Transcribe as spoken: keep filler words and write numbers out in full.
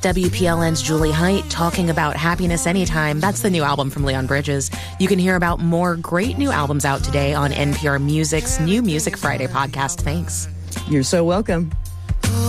W P L N's Julie Height talking about Happiness Anytime. That's the new album from Leon Bridges. You can hear about more great new albums out today on N P R Music's New Music Friday podcast. Thanks. You're so welcome.